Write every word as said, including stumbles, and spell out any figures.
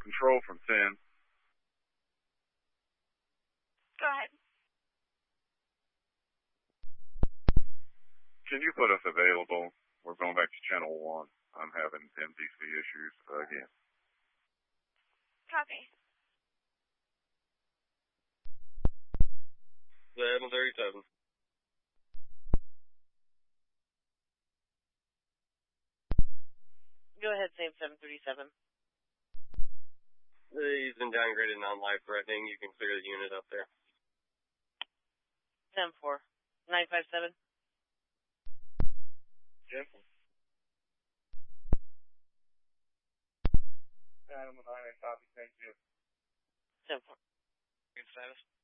Control from ten. Go ahead. Can you put us available? We're going back to channel one. I'm having M D C issues again. Copy. seven thirty-seven. Go ahead, same seven thirty-seven. He's been downgraded non-life threatening. You can clear the unit up there. ten four. nine five seven. Jensen. Animal nine, copy, thank you. ten four. Good status.